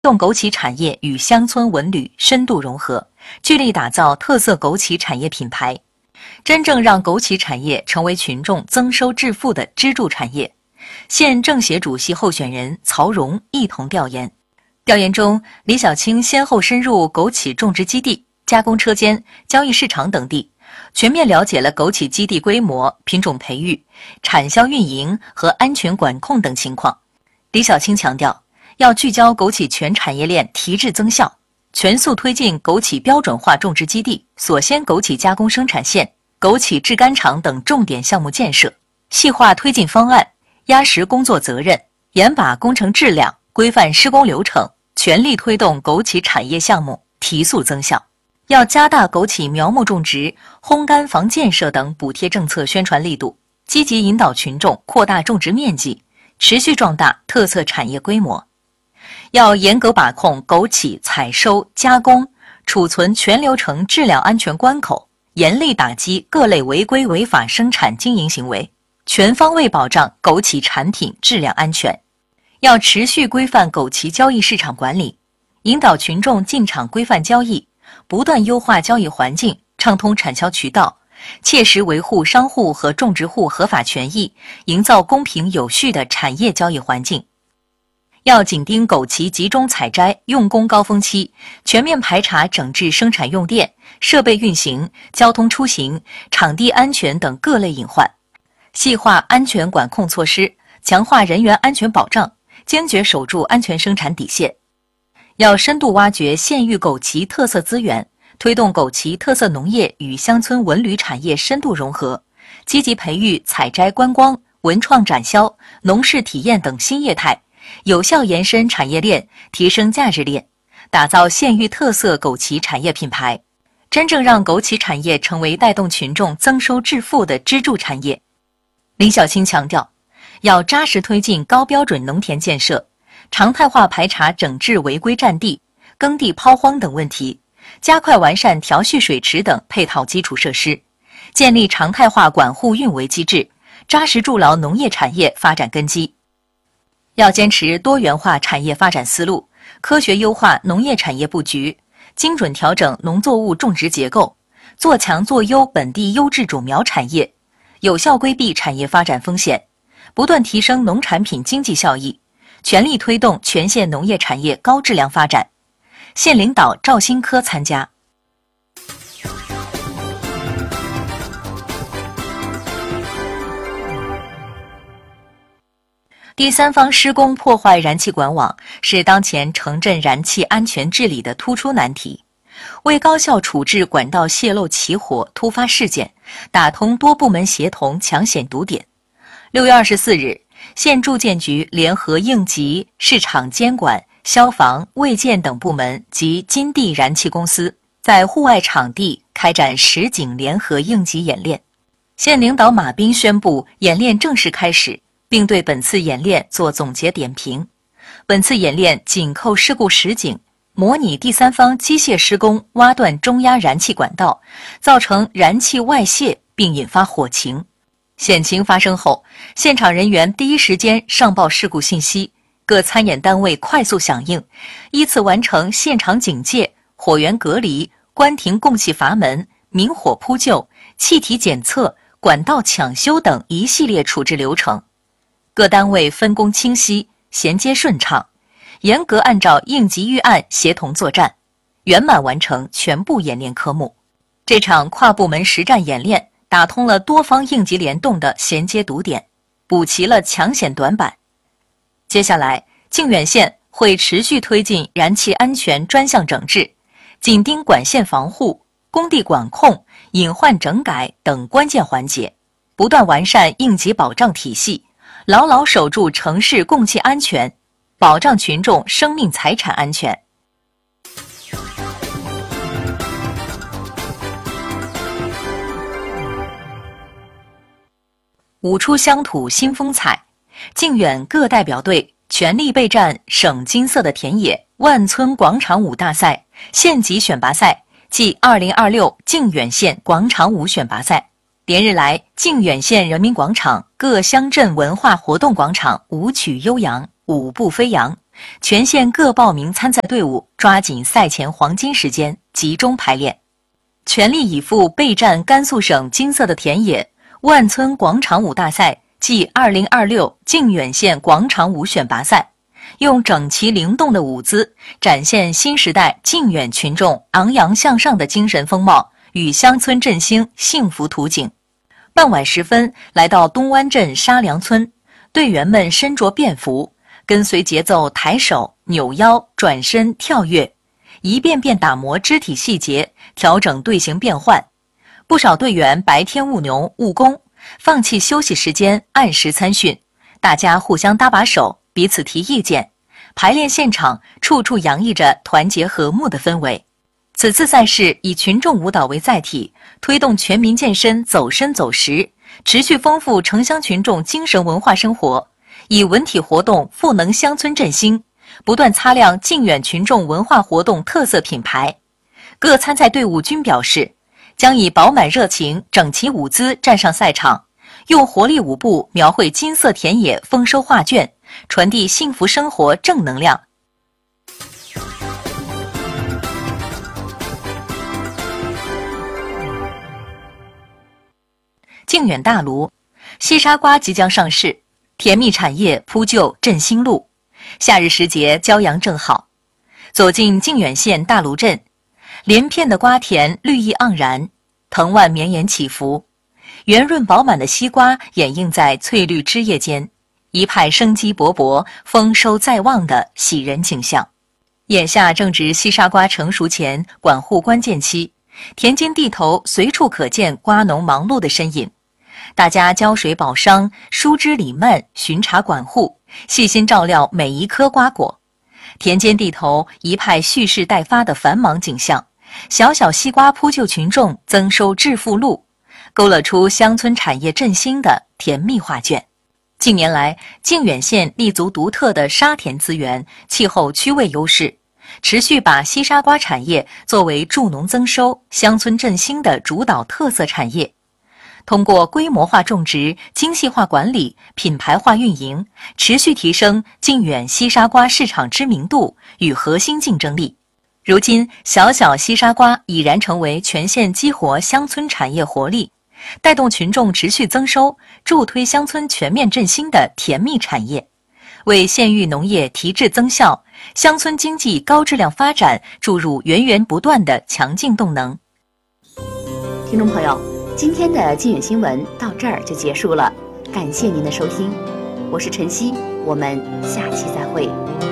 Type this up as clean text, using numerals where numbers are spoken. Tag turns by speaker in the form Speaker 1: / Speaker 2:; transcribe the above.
Speaker 1: 动枸杞产业与乡村文旅深度融合，聚力打造特色枸杞产业品牌，真正让枸杞产业成为群众增收致富的支柱产业。现政协主席候选人曹荣一同调研。调研中，李小青先后深入枸杞种植基地、加工车间、交易市场等地，全面了解了枸杞基地规模、品种培育、产销运营和安全管控等情况。李小青强调，要聚焦枸杞全产业链提质增效，全速推进枸杞标准化种植基地、锁鲜枸杞加工生产线、枸杞制干厂等重点项目建设，细化推进方案，压实工作责任，严把工程质量，规范施工流程，全力推动枸杞产业项目提速增效。要加大枸杞苗木种植、烘干房建设等补贴政策宣传力度，积极引导群众扩大种植面积，持续壮大特色产业规模。要严格把控枸杞采收、加工、储存全流程质量安全关口，严厉打击各类违规违法生产经营行为，全方位保障枸杞产品质量安全。要持续规范枸杞交易市场管理，引导群众进场规范交易，不断优化交易环境，畅通产销渠道，切实维护商户和种植户合法权益，营造公平有序的产业交易环境。要紧盯枸杞集中采摘、用工高峰期，全面排查整治生产用电、设备运行、交通出行、场地安全等各类隐患，细化安全管控措施，强化人员安全保障，坚决守住安全生产底线。要深度挖掘县域枸杞特色资源，推动枸杞特色农业与乡村文旅产业深度融合，积极培育采摘观光、文创展销、农事体验等新业态，有效延伸产业链，提升价值链，打造县域特色枸杞产业品牌，真正让枸杞产业成为带动群众增收致富的支柱产业。李小青强调，要扎实推进高标准农田建设，常态化排查整治违规占地、耕地抛荒等问题，加快完善调蓄水池等配套基础设施，建立常态化管护运维机制，扎实筑牢农业产业发展根基。要坚持多元化产业发展思路，科学优化农业产业布局，精准调整农作物种植结构，做强做优本地优质种苗产业，有效规避产业发展风险，不断提升农产品经济效益，全力推动全县农业产业高质量发展。县领导赵新科参加。第三方施工破坏燃气管网是当前城镇燃气安全治理的突出难题。为高效处置管道泄漏起火突发事件，打通多部门协同抢险堵点，6月24日，县住建局联合应急、市场监管、消防、卫健等部门及金地燃气公司在户外场地开展实景联合应急演练。县领导马斌宣布演练正式开始，并对本次演练做总结点评。本次演练紧扣事故实景，模拟第三方机械施工挖断中压燃气管道，造成燃气外泄并引发火情。险情发生后，现场人员第一时间上报事故信息，各参演单位快速响应，依次完成现场警戒、火源隔离、关停供气阀门、明火扑救、气体检测、管道抢修等一系列处置流程。各单位分工清晰，衔接顺畅，严格按照应急预案协同作战，圆满完成全部演练科目。这场跨部门实战演练打通了多方应急联动的衔接堵点，补齐了抢险短板。接下来，靖远县会持续推进燃气安全专项整治，紧盯管线防护、工地管控、隐患整改等关键环节，不断完善应急保障体系，牢牢守住城市供气安全，保障群众生命财产安全。舞出乡土新风采，靖远各代表队全力备战省金色的田野万村广场舞大赛县级选拔赛暨2026靖远县广场舞选拔赛。连日来，靖远县人民广场各乡镇文化活动广场舞曲悠扬，舞步飞扬， 全县各报名参赛队伍抓紧赛前黄金时间集中排练，全力以赴备战甘肃省金色的田野万村广场舞大赛暨2026靖远县广场舞选拔赛，用整齐灵动的舞姿展现新时代靖远群众昂扬向上的精神风貌与乡村振兴幸福图景。傍晚时分，来到东湾镇沙梁村，队员们身着便服，跟随节奏抬手、扭腰、转身、跳跃，一遍遍打磨肢体细节，调整队形变换。不少队员白天务农务工，放弃休息时间按时参训，大家互相搭把手，彼此提意见。排练现场处处洋溢着团结和睦的氛围。此次赛事以群众舞蹈为载体，推动全民健身走深走实，持续丰富城乡群众精神文化生活，以文体活动赋能乡村振兴，不断擦亮靖远群众文化活动特色品牌。各参赛队伍均表示，将以饱满热情、整齐舞姿站上赛场，用活力舞步描绘金色田野丰收画卷，传递幸福生活正能量。靖远大炉，西沙瓜即将上市，甜蜜产业铺就振兴路。夏日时节，骄阳正好。走进靖远县大炉镇，连片的瓜田绿意盎然，藤蔓绵延起伏，圆润饱满的西瓜掩映在翠绿枝叶间，一派生机勃勃、丰收在望的喜人景象。眼下正值西沙瓜成熟前管护关键期，田间地头随处可见瓜农忙碌的身影。大家浇水保墒，疏枝理蔓，巡查管护，细心照料每一颗瓜果。田间地头一派蓄势待发的繁忙景象，小小西瓜铺就群众增收致富路，勾勒出乡村产业振兴的甜蜜画卷。近年来，靖远县立足独特的沙田资源、气候区位优势，持续把西沙瓜产业作为助农增收、乡村振兴的主导特色产业。通过规模化种植、精细化管理、品牌化运营，持续提升靖远西沙瓜市场知名度与核心竞争力。如今，小小西沙瓜已然成为全县激活乡村产业活力，带动群众持续增收，助推乡村全面振兴的甜蜜产业，为县域农业提质增效、乡村经济高质量发展注入源源不断的强劲动能。
Speaker 2: 听众朋友，今天的靖远新闻到这儿就结束了，感谢您的收听，我是晨曦，我们下期再会。